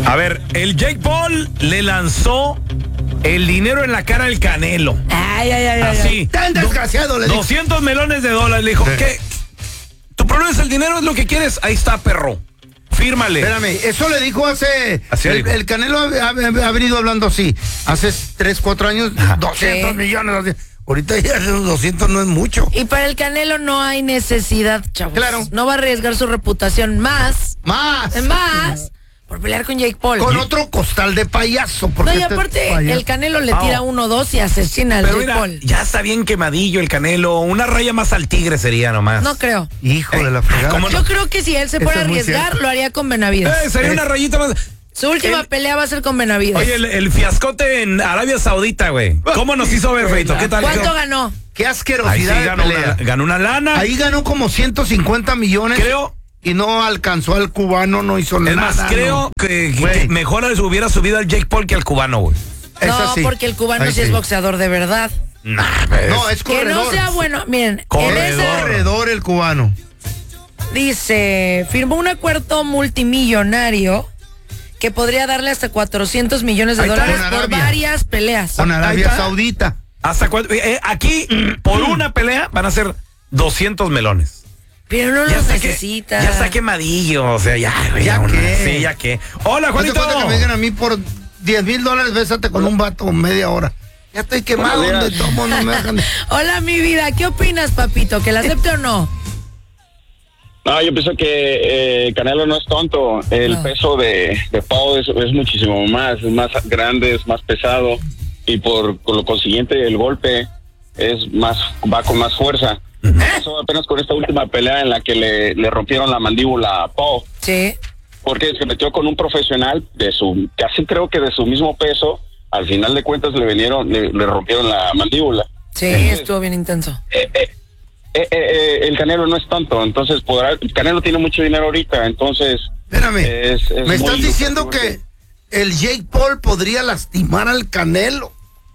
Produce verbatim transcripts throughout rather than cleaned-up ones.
A ver, el Jake Paul le lanzó el dinero en la cara al Canelo. Ay, ay, ay. Así. Ay. Tan desgraciado, le dijo. doscientos melones de dólares. Le dijo, sí. ¿Qué? ¿Tu problema es el dinero? ¿Es lo que quieres? Ahí está, perro. Fírmale. Espérame, eso le dijo hace... Así el, dijo. el Canelo ha, ha, ha venido hablando así. Hace tres, cuatro años, Ajá. doscientos Sí. millones. doscientos. Ahorita ya los doscientos no es mucho. Y para el Canelo no hay necesidad, chavos. Claro. No va a arriesgar su reputación más, Más. más, por pelear con Jake Paul. Con otro costal de payaso. No, porque y este aparte, payaso- el Canelo le Ah, tira oh. uno, dos y asesina al Pero Jake mira, Paul. ya está bien quemadillo el Canelo. Una raya más al tigre sería nomás. No creo. Hijo de la fregada. ¿cómo no? Yo creo que si él se Eso fuera a es muy arriesgar, cierto. lo haría con Benavides. Eh, sería una rayita más. Su última el- pelea va a ser con Benavides. Oye, el, el fiascote en Arabia Saudita, güey. ¿Cómo nos hizo ver, Feito? ¿Qué tal? ¿Cuánto ganó? Qué Ahí sí asquerosidad de ganó pelea. una, ganó una lana. Ahí ganó como ciento cincuenta millones. Creo. Y no alcanzó al cubano, no hizo Es nada. más, creo no. que, que Güey. mejor hubiera subido al Jake Paul que al cubano, güey. Es No, así. porque el cubano Ahí sí es boxeador de verdad. Nah, pues. No, es Que corredor. no sea bueno. Miren, en Corredor. esa corredor el cubano. dice, firmó un acuerdo multimillonario que podría darle hasta cuatrocientos millones de Ahí está, dólares con por Arabia. varias peleas. Con Ahí Arabia está. Saudita. Hasta cuánto- eh, aquí, por una pelea, van a ser doscientos melones. Pero no Ya los está, que, necesita. ya está quemadillo, o sea, ya, güey. ¿Ya una- qué? Sí, ya que. Hola, ¿No te Juanito. cuenta que me digan a mí por diez mil dólares, bésate con un vato media hora? Ya estoy quemado, Buenos donde días. tomo, no me dejan. Hola, mi vida. ¿Qué opinas, papito? ¿Que la acepte o no? No, yo pienso que eh, Canelo no es tonto. El No. peso de, de Paul es, es muchísimo más, es más grande, es más pesado y por, por lo consiguiente el golpe es más, va con más fuerza. Eso apenas con esta última pelea en la que le, le rompieron la mandíbula a Paul, Sí. porque se metió con un profesional de su, casi creo que de su mismo peso. Al final de cuentas le vinieron, le, le rompieron la mandíbula. Sí, Entonces, estuvo bien intenso. eh, eh, eh, eh, el Canelo no es tonto, entonces podrá, el Canelo tiene mucho dinero ahorita, entonces Espérame, es- es me estás muy diciendo lucrativo. que el Jake Paul podría lastimar al Canelo.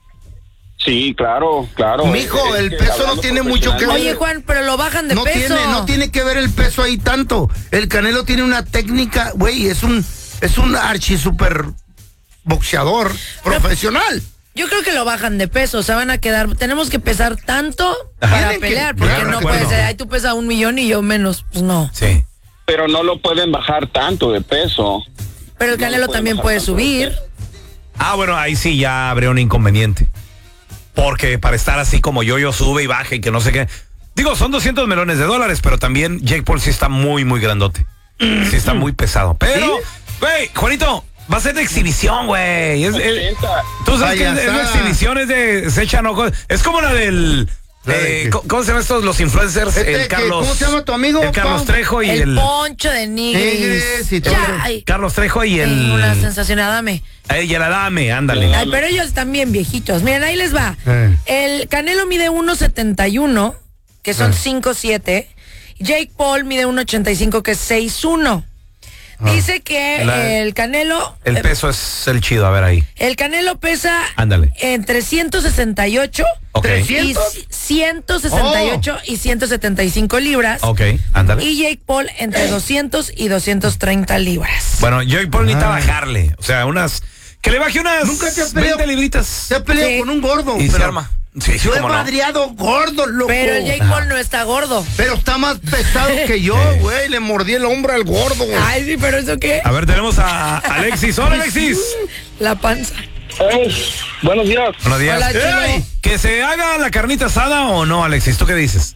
Sí, claro, claro. Mijo, Es- es el que peso no hablando tiene mucho que ver. profesionalmente- Oye, Juan, pero lo bajan de No peso. tiene, no tiene que ver el peso ahí tanto. El Canelo tiene una técnica, güey, es un, es un archi super boxeador profesional. Yo creo que lo bajan de peso, o sea, van a quedar, tenemos que pesar tanto para Tienen que- pelear, porque Claro, no de puede acuerdo. ser, ay, tú pesas un millón y yo menos, pues no. Sí. Pero no lo pueden bajar tanto de peso. Pero el No Canelo lo pueden también bajar puede tanto de subir. peso. Ah, bueno, ahí sí ya habría un inconveniente. Porque para estar así como yo, yo sube y baja y que no sé qué. Digo, son doscientos melones de dólares, pero también Jake Paul sí está muy, muy grandote. Sí está muy pesado. Pero, güey, Juanito, va a ser de exhibición, güey. Es- es- ochenta. Tú sabes que es, es de Payasada. exhibición, es de... Se echan ojos. Es como la del... ¿La de eh, qué? ¿cómo, cómo se llaman estos? Los influencers. Este el que- Carlos... ¿cómo se llama tu amigo, El Carlos Pau? Trejo y El, el... poncho de Nigris. Nigris y todo. Ya, ay, Carlos Trejo y tengo una el... sensación, dame. Eh, y el Adame, ándale. Ay, pero ellos están bien viejitos. Miren, ahí les va. Eh. El Canelo mide uno setenta y uno, que son Eh. cinco siete. Jake Paul mide uno ochenta y cinco, que es seis uno. Dice que La- el Canelo... El eh, peso es el chido, a ver ahí. El Canelo pesa Ándale. entre ciento sesenta y ocho Ok. y ¿trescientos? ciento sesenta y ocho y ciento setenta y cinco libras. Ok, ándale. Y Jake Paul entre doscientos y doscientos treinta libras. Bueno, Jake Paul necesita Ah. bajarle. O sea, unas... Que le baje unas Nunca te has peleado- veinte libritas. Se ha peleado Sí. con un gordo. Y se pero arma. Sí, sí, yo he cómo no. madreado gordo, loco. Pero el Jake Paul no está gordo. Pero está más pesado que yo, güey. Le mordí el hombro al gordo. Ay, sí, pero ¿eso qué? A ver, tenemos a Alexis. Hola, Alexis. La panza. Eh, buenos días. Buenos días. Hola, Chino. Ey, ¿que se haga la carnita asada o no, Alexis? ¿Tú qué dices?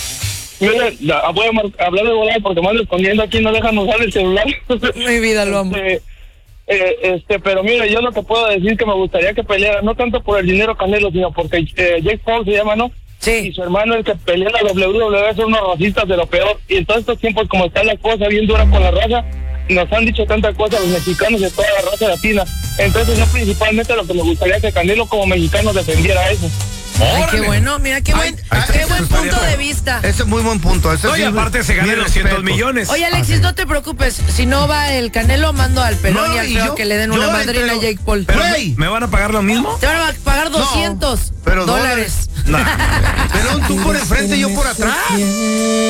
Mire, ya, voy a mar- hablar de volar porque me ando escondiendo aquí, no dejan usar el celular. Mi vida, lo amo. Este, eh, este, pero mire, yo lo que puedo decir que me gustaría que peleara, no tanto por el dinero Canelo, sino porque eh, Jake Paul se llama, ¿no? Y Sí. su hermano, el que pelea en la W W E, son unos racistas de lo peor. Y en todos estos tiempos, como está la cosa bien dura con la raza, nos han dicho tanta cosa los mexicanos de toda la raza latina. Entonces, yo principalmente lo que me gustaría que Canelo como mexicano defendiera eso. Ay, qué Órale. bueno, mira, qué buen, Ay, ay, qué eso buen estaría punto de bueno. vista. Ese es muy buen punto. Ese No, y sí, aparte se gana mi doscientos respeto. millones. Oye, Alexis, no te preocupes. Si no va el Canelo, mando al pelón No, y al y feo yo- que le den yo una le madrina a entrego- Jake Paul. Pero, Güey. ¿me van a pagar lo mismo? Te van a pagar doscientos pero dólares. No. Pelón, tú por enfrente, yo por atrás.